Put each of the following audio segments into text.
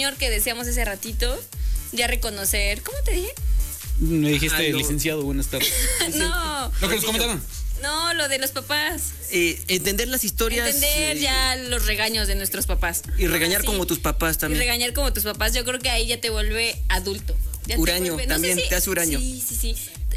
señor que decíamos ese ratito, ya reconocer, ¿cómo te dije? Me dijiste licenciado, buenas tardes. No. Lo que nos comentaron. No, lo de los papás. Entender las historias. Entender ya los regaños de nuestros papás. Y regañar sí. como tus papás Y también. regañar como tus papás, yo creo que ahí ya te vuelve adulto. Ya Huraño, te también, te hace huraño. Sí.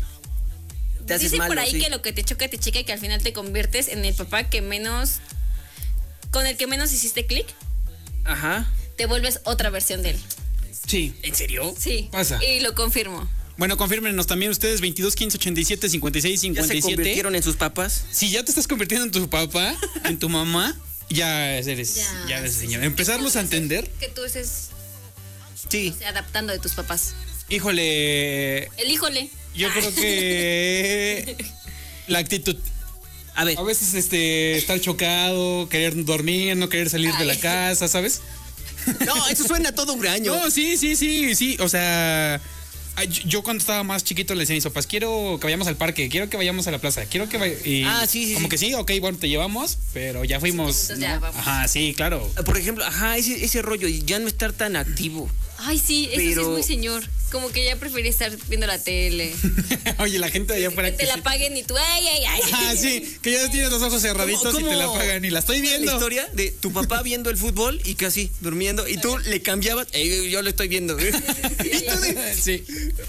Te haces Dice malo, por ahí sí. que lo que te choca, te checa y que al final te conviertes en el papá que menos, con el que menos hiciste clic, Ajá. te vuelves otra versión de él. Sí. ¿En serio? Sí. Pasa. Y lo confirmo. Bueno, confírmenos también ustedes, 22 15 87 56 ¿Ya se 57. convirtieron en sus papás? Si ya te estás convirtiendo en tu papá, en tu mamá, ya eres señor. Empezarlos a entender. Que tú estés Sí. adaptando de tus papás. Híjole, El híjole. yo creo que la actitud. A ver, A veces estar chocado, querer dormir, no querer salir de la casa, ¿sabes? no, eso suena todo huraño. No, sí. O sea, yo cuando estaba más chiquito le decía a mis papás, quiero que vayamos al parque, quiero que vayamos a la plaza, quiero que sí. Como que sí, ok, bueno, te llevamos, pero ya fuimos. Entonces ya vamos. Ajá, sí, claro. Por ejemplo, ese rollo, y ya no estar tan activo. Ay, sí, eso sí es muy señor. Como que ya preferí estar viendo la tele. Oye, la gente de allá afuera Que te la paguen y tú, ay. Ah, sí, que ya tienes los ojos cerraditos y te la pagan y la estoy viendo. La historia de tu papá viendo el fútbol y casi durmiendo y tú le cambiabas, yo lo estoy viendo. Y tú Sí.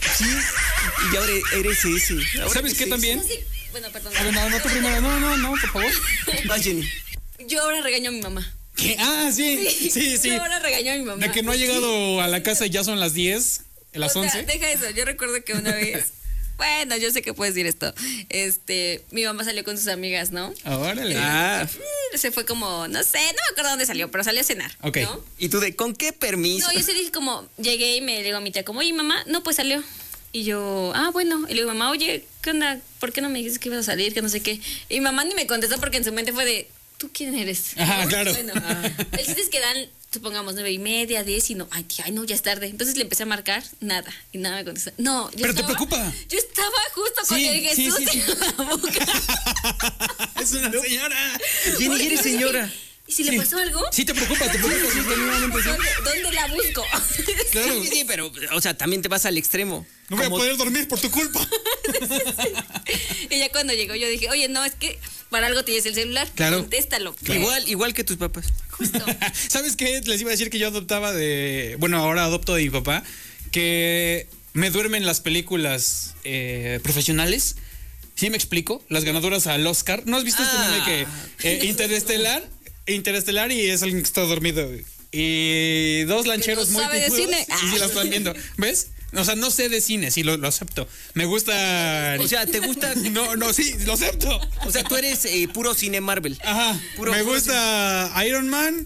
y ahora eres ese. Ahora ¿Sabes eres qué ese. también? Bueno, perdón. A ver, no, tú primero. No, por favor. Vas, Jenny. Yo ahora regaño a mi mamá. ¿Qué? Ah, sí. Yo ahora regaño a mi mamá. De que no ha llegado a la casa y ya son las 10, las O sea, 11. deja eso. Yo recuerdo que una vez, bueno, yo sé que puedes decir esto. Mi mamá salió con sus amigas, ¿no? Órale. Se fue como, no sé, no me acuerdo dónde salió, pero salió a cenar. Ok. ¿no? ¿Y tú ¿con qué permiso? No, yo se dije como, llegué y me digo a mi tía como, oye, mamá, no, pues salió. Y yo, bueno. Y le digo, mamá, oye, ¿qué onda? ¿Por qué no me dijiste que ibas a salir? Que no sé qué. Y mi mamá ni me contestó porque en su mente fue de, ¿tú quién eres? Ajá, ¿no? claro. Bueno, el chiste es que dan, supongamos, 9:30, 10 y no, ay, tía, no, ya es tarde. Entonces le empecé a marcar, nada, y nada me contestó. No, yo Pero te estaba, preocupa. Yo estaba justo con Sí, el Jesús sí. en la boca. Es una señora. Jenny, Porque eres yo dije, señora. ¿y si le pasó algo? Sí, te preocupa, sí, genuinamente sí. ¿Dónde la busco? Claro. Sí, pero, o sea, también te vas al extremo. No voy a Como- poder dormir por tu culpa. Y ya cuando llegó yo dije, oye, no, es que para algo tienes el celular. Claro. Contéstalo. Igual que tus papás. Justo. ¿Sabes qué? Les iba a decir que yo ahora adopto de mi papá, que me duermen las películas profesionales. ¿Sí me explico? Las ganadoras al Oscar. ¿No has visto este meme que Interestelar y es alguien que está dormido? Y dos lancheros no muy sabe de picudos, cine. y sí la están viendo. ¿Ves? O sea, no sé de cine, sí lo acepto. Me gusta. O sea, ¿te gusta? No, sí, lo acepto. O sea, tú eres puro cine Marvel. Ajá. Me gusta Iron Man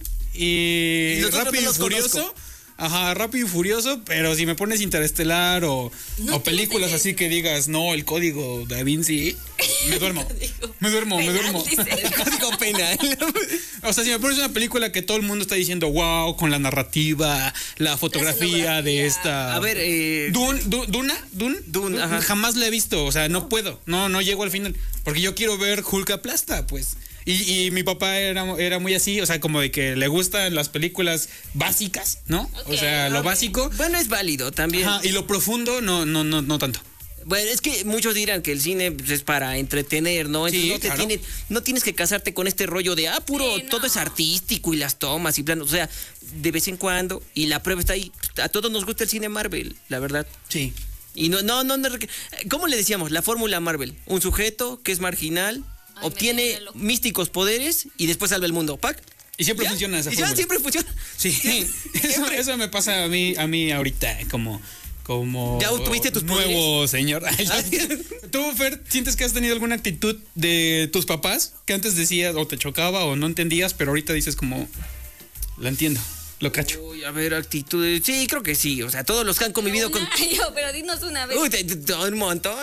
y los otros Rápido no y los Furioso. conozco. Ajá, Rápido y Furioso, pero si me pones Interestelar o películas te- así que digas, no, el código da Vinci, me duermo. Me duermo. Código penal. O sea, si me pones una película que todo el mundo está diciendo, wow, con la narrativa, la fotografía de esta. A ver, Dune, ajá. jamás la he visto, o sea, no puedo, no llego al final, porque yo quiero ver Hulk aplasta, pues. Y mi papá era muy así, o sea, como de que le gustan las películas básicas, ¿no? O sea, lo básico. Bueno, es válido también. Ajá, y lo profundo, no tanto. Bueno, es que muchos dirán que el cine pues, es para entretener, ¿no? Entonces Sí, claro. no tienes que casarte con este rollo de, puro, Sí, no. todo es artístico y las tomas y planos. O sea, de vez en cuando, y la prueba está ahí. A todos nos gusta el cine Marvel, la verdad. Sí. Y no, ¿cómo le decíamos? La fórmula Marvel. Un sujeto que es marginal, Ay, obtiene me dio loco. místicos poderes y después salva el mundo. ¿Pac? Y siempre ¿Ya? funciona esa Y fórmula. ya siempre funciona. Sí, eso me pasa a mí ahorita, como ¿Ya obtuviste tus nuevo señor. ¿Tú, Fer, sientes que has tenido alguna actitud de tus papás que antes decías o te chocaba o no entendías, pero ahorita dices como, la entiendo, lo cacho? Uy, a ver, actitudes. Sí, creo que sí. O sea, todos los que han convivido con. Pero dinos una vez. Uy, un montón.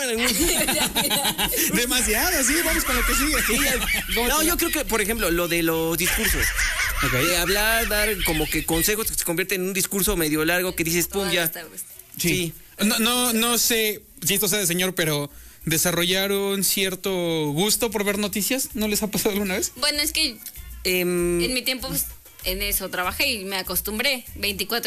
Demasiado, sí, vamos con lo que sigue. No, yo creo que, por ejemplo, lo de los discursos. De hablar, dar como que consejos que se convierten en un discurso medio largo que dices, pum, ya. Sí. No sé si esto sea de señor, pero ¿desarrollaron cierto gusto por ver noticias? ¿No les ha pasado alguna vez? Bueno, es que en mi tiempo pues, en eso trabajé y me acostumbré 24